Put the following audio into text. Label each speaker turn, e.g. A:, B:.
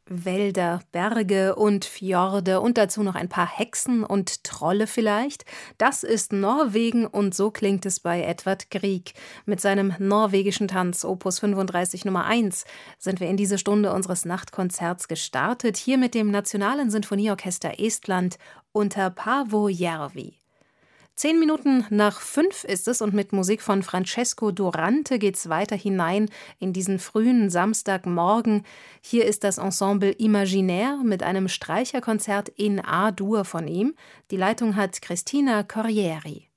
A: Wälder, Berge und Fjorde und dazu noch ein paar Hexen und Trolle vielleicht. Das ist Norwegen und so klingt es bei Edvard Grieg. Mit seinem norwegischen Tanz Opus 35 Nummer 1 sind wir in diese Stunde unseres Nachtkonzerts gestartet, hier mit dem Nationalen Sinfonieorchester Estland unter Paavo Järvi. 5 Minuten ist es und mit Musik von Francesco Durante geht's weiter hinein in diesen frühen Samstagmorgen. Hier ist das Ensemble Imaginaire mit einem Streicherkonzert in A-Dur von ihm. Die Leitung hat Cristina Corrieri.